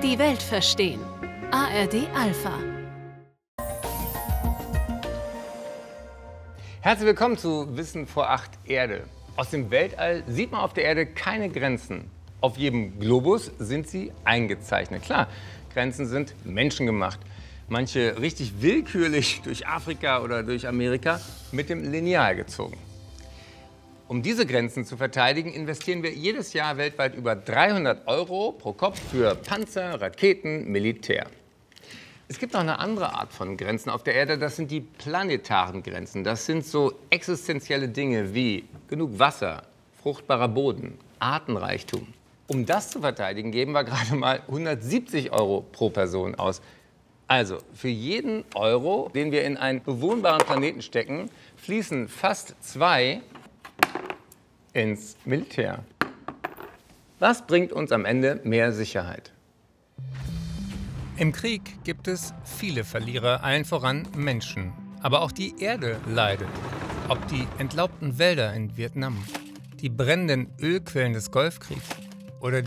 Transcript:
Die Welt verstehen. ARD Alpha. Herzlich willkommen zu Wissen vor 8 Erde. Aus dem Weltall sieht man auf der Erde keine Grenzen. Auf jedem Globus sind sie eingezeichnet. Klar, Grenzen sind menschengemacht. Manche richtig willkürlich durch Afrika oder durch Amerika mit dem Lineal gezogen. Um diese Grenzen zu verteidigen, investieren wir jedes Jahr weltweit über 300 € pro Kopf für Panzer, Raketen, Militär. Es gibt noch eine andere Art von Grenzen auf der Erde, das sind die planetaren Grenzen. Das sind so existenzielle Dinge wie genug Wasser, fruchtbarer Boden, Artenreichtum. Um das zu verteidigen, geben wir gerade mal 170 € pro Person aus. Also für jeden Euro, den wir in einen bewohnbaren Planeten stecken, fließen fast 2 ins Militär. Was bringt uns am Ende mehr Sicherheit? Im Krieg gibt es viele Verlierer, allen voran Menschen. Aber auch die Erde leidet. Ob die entlaubten Wälder in Vietnam, die brennenden Ölquellen des Golfkriegs oder